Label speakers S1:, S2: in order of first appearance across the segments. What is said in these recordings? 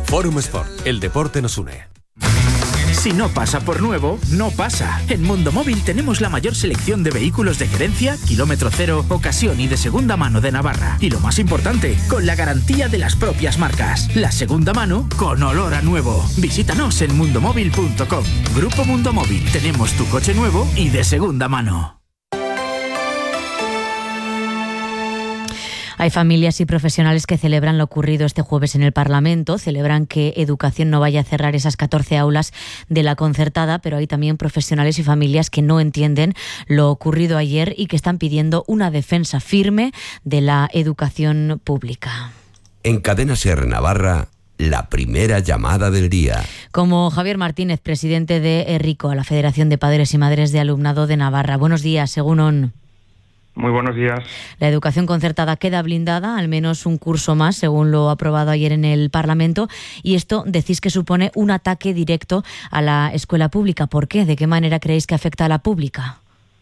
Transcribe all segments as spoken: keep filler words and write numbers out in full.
S1: Forum Sport, el deporte nos une.
S2: Si no pasa por nuevo, no pasa. En Mundo Móvil tenemos la mayor selección de vehículos de gerencia, kilómetro cero, ocasión y de segunda mano de Navarra. Y lo más importante, con la garantía de las propias marcas. La segunda mano con olor a nuevo. Visítanos en mundomóvil punto com. Grupo Mundo Móvil. Tenemos tu coche nuevo y de segunda mano.
S3: Hay familias y profesionales que celebran lo ocurrido este jueves en el Parlamento, celebran que Educación no vaya a cerrar esas catorce aulas de la concertada, pero hay también profesionales y familias que no entienden lo ocurrido ayer y que están pidiendo una defensa firme de la educación pública.
S4: En Cadena SER Navarra, la primera llamada del día.
S3: Como Javier Martínez, presidente de ERRICO, la Federación de Padres y Madres de Alumnado de Navarra. Buenos días, según ON.
S5: Muy buenos días.
S3: La educación concertada queda blindada, al menos un curso más, según lo aprobado ayer en el Parlamento, y esto decís que supone un ataque directo a la escuela pública. ¿Por qué? ¿De qué manera creéis que afecta a la pública?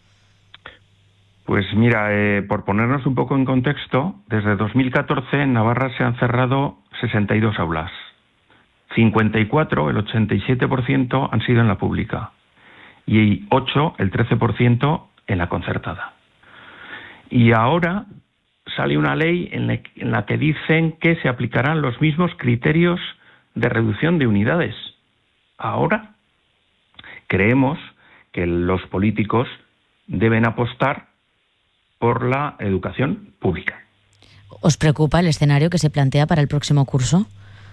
S5: Pues mira, eh, por ponernos un poco en contexto, desde dos mil catorce en Navarra se han cerrado sesenta y dos aulas. cincuenta y cuatro, el ochenta y siete por ciento, han sido en la pública y ocho, el trece por ciento, en la concertada. Y ahora sale una ley en la, en la que dicen que se aplicarán los mismos criterios de reducción de unidades. Ahora creemos que los políticos deben apostar por la educación pública.
S3: ¿Os preocupa el escenario que se plantea para el próximo curso?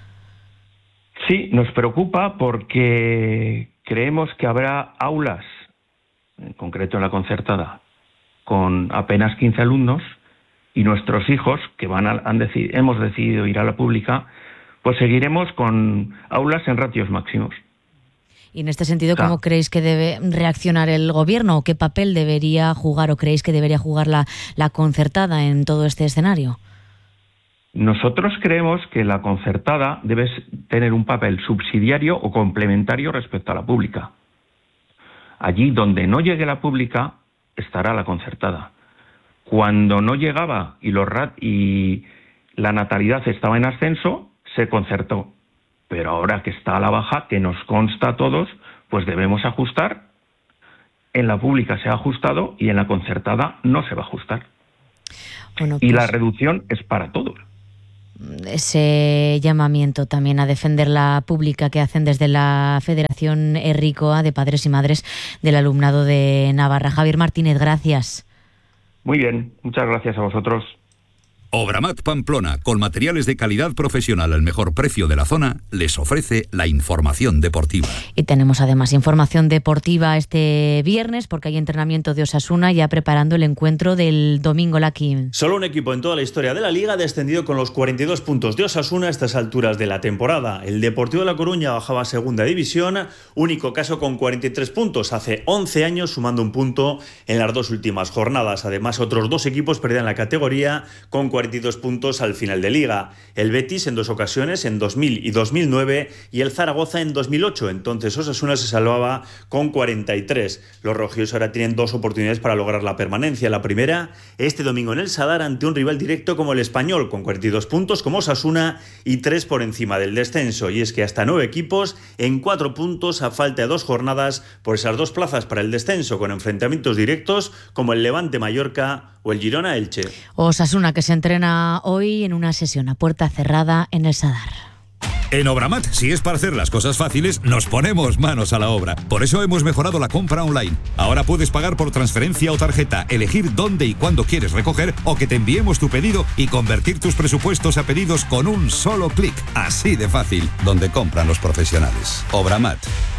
S5: Sí, nos preocupa porque creemos que habrá aulas, en concreto en la concertada, con apenas quince alumnos, y nuestros hijos, que van a, han decid, hemos decidido ir a la pública, pues seguiremos con aulas en ratios máximos.
S3: Y en este sentido, ¿cómo ah. creéis que debe reaccionar el gobierno? ¿O qué papel debería jugar o creéis que debería jugar la, la concertada en todo este escenario?
S5: Nosotros creemos que la concertada debe tener un papel subsidiario o complementario respecto a la pública. Allí donde no llegue la pública, estará la concertada. Cuando no llegaba y, los rat y la natalidad estaba en ascenso, se concertó. Pero ahora que está a la baja, que nos consta a todos, pues debemos ajustar. En la pública se ha ajustado y en la concertada no se va a ajustar. Bueno, pues, y la reducción es para todos.
S3: Ese llamamiento también a defender la pública que hacen desde la Federación ERRICO de Padres y Madres del Alumnado de Navarra. Javier Martínez, gracias.
S5: Muy bien, muchas gracias a vosotros.
S6: Obramat Pamplona, con materiales de calidad profesional al mejor precio de la zona, les ofrece la información deportiva.
S3: Y tenemos además información deportiva este viernes porque hay entrenamiento de Osasuna ya preparando el encuentro del domingo. Laki.
S7: Solo un equipo en toda la historia de la Liga ha descendido con los cuarenta y dos puntos de Osasuna a estas alturas de la temporada. El Deportivo de La Coruña bajaba a segunda división, único caso con cuarenta y tres puntos hace once años, sumando un punto en las dos últimas jornadas. Además, otros dos equipos perdían la categoría con cuarenta y dos puntos al final de Liga. El Betis en dos ocasiones, en dos mil y dos mil nueve, y el Zaragoza en dos mil ocho. Entonces Osasuna se salvaba con cuarenta y tres. Los rojillos ahora tienen dos oportunidades para lograr la permanencia. La primera, este domingo en el Sadar, ante un rival directo como el Español, con cuarenta y dos puntos como Osasuna y tres por encima del descenso. Y es que hasta nueve equipos en cuatro puntos a falta de dos jornadas por esas dos plazas para el descenso, con enfrentamientos directos como el Levante Mallorca o el Girona Elche.
S3: Osasuna, que se entrena hoy en una sesión a puerta cerrada en el Sadar.
S6: En Obramat, si es para hacer las cosas fáciles, nos ponemos manos a la obra. Por eso hemos mejorado la compra online. Ahora puedes pagar por transferencia o tarjeta, elegir dónde y cuándo quieres recoger o que te enviemos tu pedido y convertir tus presupuestos a pedidos con un solo clic. Así de fácil, donde compran los profesionales. Obramat.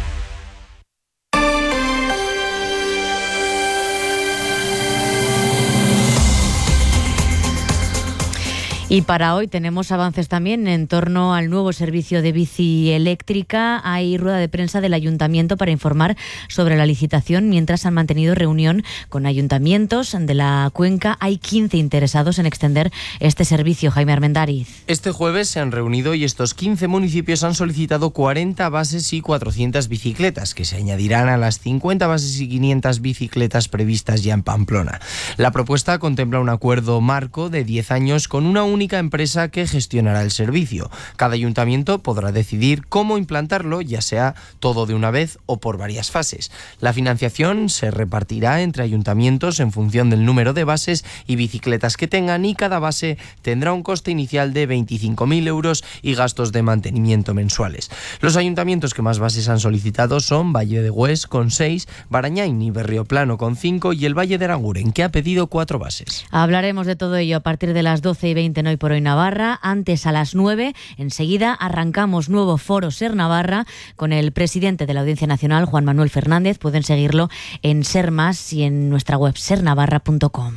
S3: Y para hoy tenemos avances también en torno al nuevo servicio de bici eléctrica. Hay rueda de prensa del Ayuntamiento para informar sobre la licitación, mientras han mantenido reunión con ayuntamientos de la cuenca. Hay quince interesados en extender este servicio. Jaime Armendáriz.
S8: Este jueves se han reunido y estos quince municipios han solicitado cuarenta bases y cuatrocientas bicicletas, que se añadirán a las cincuenta bases y quinientas bicicletas previstas ya en Pamplona. La propuesta contempla un acuerdo marco de diez años con una única única empresa que gestionará el servicio. Cada ayuntamiento podrá decidir cómo implantarlo, ya sea todo de una vez o por varias fases. La financiación se repartirá entre ayuntamientos en función del número de bases y bicicletas que tengan, y cada base tendrá un coste inicial de veinticinco mil euros y gastos de mantenimiento mensuales. Los ayuntamientos que más bases han solicitado son Valle de Hues con seis, Barañain y Berrioplano con cinco y el Valle de Aranguren, que ha pedido cuatro bases.
S3: Hablaremos de todo ello a partir de las doce y veinte en Hoy por Hoy Navarra. Antes, a las nueve, enseguida arrancamos nuevo Foro Ser Navarra con el presidente de la Audiencia Nacional, Juan Manuel Fernández. Pueden seguirlo en Ser Más y en nuestra web ser navarra punto com.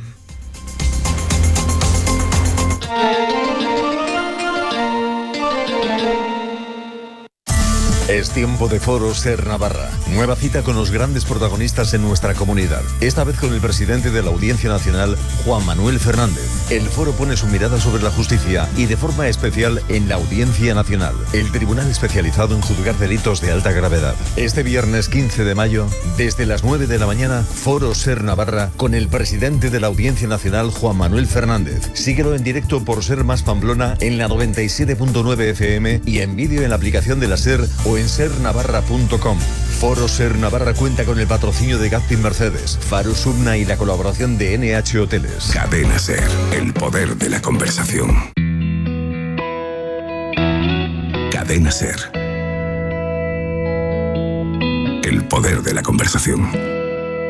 S9: Es tiempo de Foro Ser Navarra. Nueva cita con los grandes protagonistas en nuestra comunidad. Esta vez con el presidente de la Audiencia Nacional, Juan Manuel Fernández. El foro pone su mirada sobre la justicia y de forma especial en la Audiencia Nacional, el tribunal especializado en juzgar delitos de alta gravedad. Este viernes quince de mayo, desde las nueve de la mañana, Foro Ser Navarra con el presidente de la Audiencia Nacional, Juan Manuel Fernández. Síguelo en directo por Ser Más Pamplona en la noventa y siete punto nueve F M y en vídeo en la aplicación de la Ser o en ser navarra punto com. Foro Ser Navarra cuenta con el patrocinio de Gazpin Mercedes, Faro Subna y la colaboración de N H Hoteles.
S10: Cadena Ser, el poder de la conversación. Cadena Ser, el poder de la conversación.